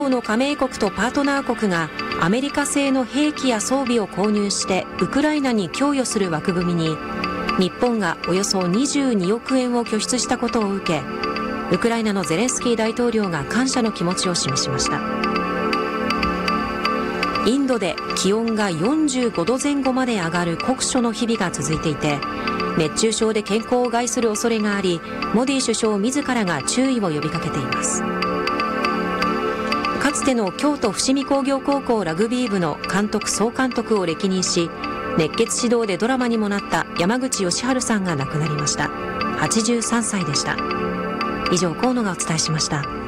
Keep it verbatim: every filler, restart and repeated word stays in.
の加盟国とパートナー国がアメリカ製の兵器や装備を購入してウクライナに供与する枠組みに日本がおよそにじゅうにおくえんを拠出したことを受け、ウクライナのゼレンスキー大統領が感謝の気持ちを示しました。インドで気温がよんじゅうごどぜん後まで上がる酷暑の日々が続いていて、熱中症で健康を害する恐れがあり、モディ首相自らが注意を呼びかけています。かつての京都伏見工業高校ラグビー部の監督総監督を歴任し、熱血指導でドラマにもなった山口義晴さんが亡くなりました。はちじゅうさんさいでした。以上、河野がお伝えしました。